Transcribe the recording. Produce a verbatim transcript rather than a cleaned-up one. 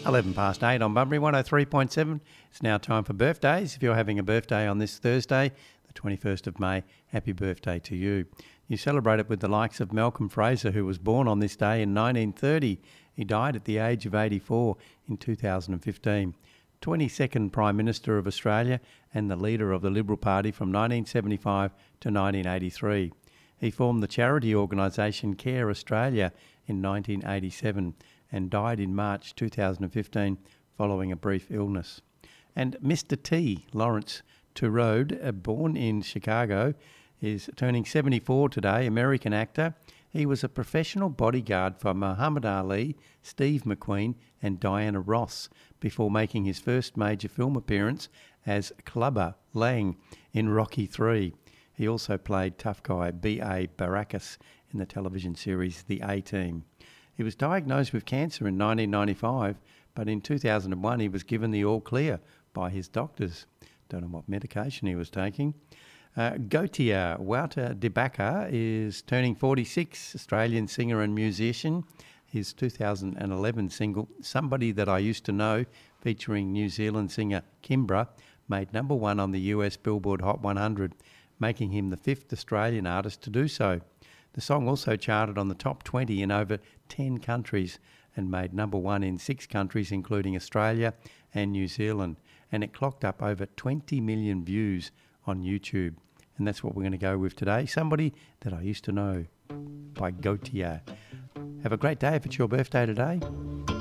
eleven past eight on Bunbury one oh three point seven. It's now time for birthdays. If you're having a birthday on this Thursday, the twenty-first of May, happy birthday to you. You celebrate it with the likes of Malcolm Fraser, who was born on this day in nineteen thirty. He died at the age of eighty-four in two thousand fifteen. twenty-second Prime Minister of Australia and the leader of the Liberal Party from nineteen seventy-five to nineteen eighty-three. He formed the charity organisation Care Australia in nineteen eighty-seven and died in March two thousand fifteen following a brief illness. And Mister T, Lawrence Turode, uh, born in Chicago, is turning seventy-four today, American actor. He was a professional bodyguard for Muhammad Ali, Steve McQueen and Diana Ross before making his first major film appearance as Clubber Lang in Rocky three. He also played tough guy B A Baracus in the television series The A-Team. He was diagnosed with cancer in nineteen ninety-five, but in two thousand one he was given the all clear by his doctors. Don't know what medication he was taking. Uh, Gautier Wouter de Backer is turning forty-six, Australian singer and musician. His two thousand eleven single, Somebody That I Used to Know, featuring New Zealand singer Kimbra, made number one on the U S Billboard Hot one hundred, making him the fifth Australian artist to do so. The song also charted on the top twenty in over ten countries and made number one in six countries, including Australia and New Zealand. And it clocked up over twenty million views on YouTube. And that's what we're going to go with today. Somebody That I Used to Know by Gautier. Have a great day if it's your birthday today.